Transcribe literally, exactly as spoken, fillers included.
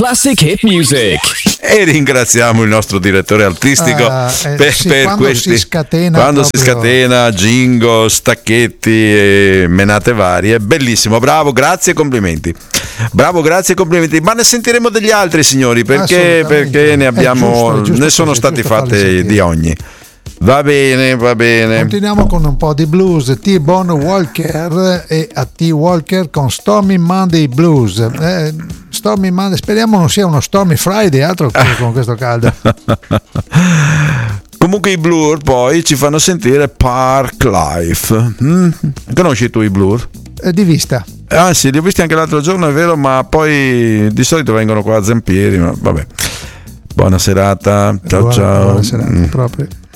Classic Hit Music. E ringraziamo il nostro direttore artistico Ah, eh, per, sì, per quando questi si scatena quando proprio- si scatena jingle, stacchetti e menate varie. Bellissimo, bravo, grazie e complimenti. Bravo, grazie e complimenti. Ma ne sentiremo degli altri, signori, perché, Assolutamente. perché ne È abbiamo giusto, è giusto ne sono così, è state giusto farli fatte sentire. di ogni. Va bene, va bene. Continuiamo con un po' di blues. T-Bone Walker e a T. Walker con Stormy Monday Blues. Eh, Stormy Monday, speriamo non sia uno Stormy Friday, altro che con questo caldo. Comunque i Blur poi ci fanno sentire Park Life. Mm? Conosci tu i Blur? Eh, di vista. Ah sì, li ho visti anche l'altro giorno, è vero, ma poi di solito vengono qua a Zampieri, ma vabbè. Buona serata, ciao Buona- ciao. buona serata, Mm. proprio.